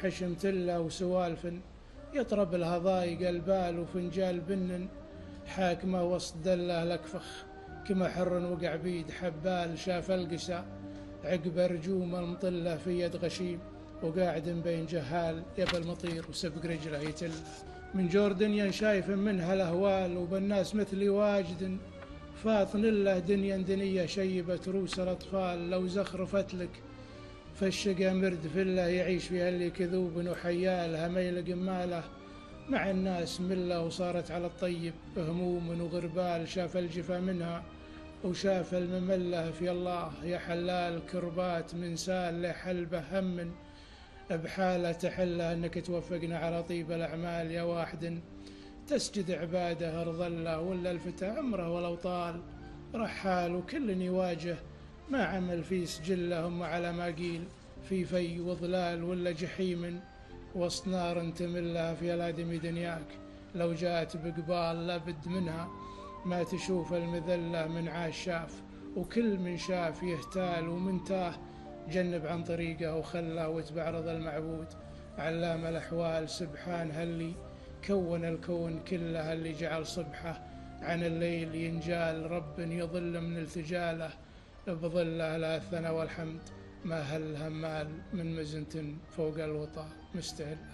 حشم تله وسوالف، يطرب لها ضايق البال وفنجال بن، حاكمه وسط دله لكفخ كما حر وقع بيد حبال، شاف القسا عقب رجوم المطله في يد غشيم، وقاعد بين جهال يبى المطير وسبق رجله يتل. من جور دنيا شايف منها الاهوال، وبالناس مثلي واجد فاطن له دنيا دنيا شيبت روس الاطفال، لو زخرفت لك فالشقا مرد فله يعيش فيها اللي كذوب وحيالها ما يلقى ماله، مع الناس مله وصارت على الطيب هموم وغربال، شاف الجفا منها وشاف الممله في الله يا حلال كربات من سال لحلبه هم، بحاله تحله انك توفقنا على طيب الاعمال، يا واحد تسجد عباده ارض الله ولا الفتى عمره ولو طال، رحال وكل يواجه ما عمل في سجله، هم على ما قيل في في وظلال ولا جحيم، وسط نار تملها في الادمي دنياك، لو جاءت بقبال لابد منها ما تشوف المذله من عاش شاف، وكل من شاف يهتال ومن تاه جنب عن طريقه وخلاه واتبع رضا المعبود، علام الاحوال سبحان هاللي كون الكون كله، اللي جعل صبحه عن الليل ينجال، رب يظل من التجاله بظله لا الثنى والحمد، ما هل همال من مزنة فوق الوطا مستهل.